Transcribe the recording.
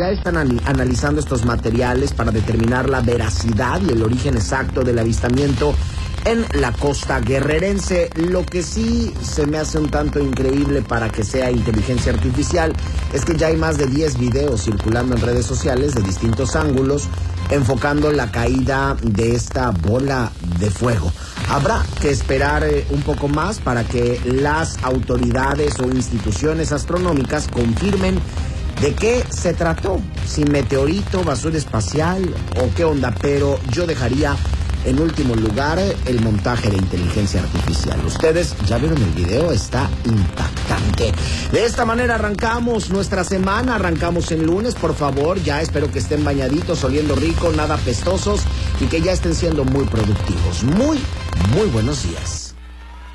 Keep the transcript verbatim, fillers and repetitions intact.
ya están analizando estos materiales para determinar la veracidad y el origen exacto del avistamiento en la costa guerrerense. Lo que sí se me hace un tanto increíble para que sea inteligencia artificial es que ya hay más de diez videos circulando en redes sociales de distintos ángulos enfocando la caída de esta bola de fuego. Habrá que esperar eh, un poco más para que las autoridades o instituciones astronómicas confirmen de qué se trató, si meteorito, basura espacial o qué onda, pero yo dejaría en último lugar el montaje de inteligencia artificial. Ustedes ya vieron el video, está impactante. De esta manera arrancamos nuestra semana, arrancamos el lunes, por favor, ya espero que estén bañaditos, oliendo rico, nada pestosos y que ya estén siendo muy productivos. Muy, muy buenos días.